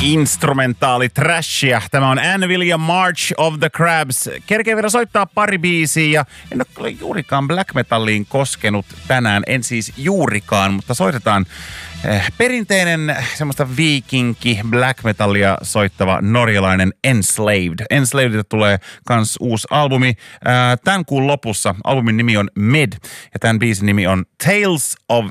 Instrumentaali trashia. Tämä on Anvil ja March of the Crabs. Kerkee vielä soittaa pari biisiä ja en ole juurikaan black metalliin koskenut tänään. En siis juurikaan, mutta soitetaan perinteinen semmoista viikinki black metallia soittava norjalainen Enslaved. Enslaved tulee kans uusi albumi tämän kuun lopussa. Albumin nimi on Med ja tämän biisin nimi on Tales of